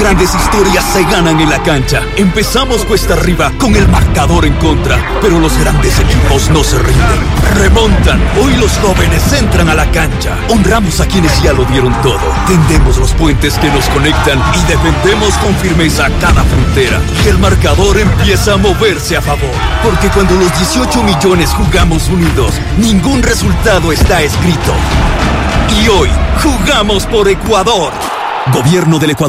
grandes historias se ganan en la cancha. Empezamos cuesta arriba con el marcador en contra, pero los grandes equipos no se rinden. Remontan. Hoy los jóvenes entran a la cancha. Honramos a quienes ya lo dieron todo. Tendemos los puentes que nos conectan y defendemos con firmeza cada frontera. El marcador empieza a moverse a favor, porque cuando los 18 millones jugamos unidos, ningún resultado está escrito. Y hoy jugamos por Ecuador. Gobierno del Ecuador.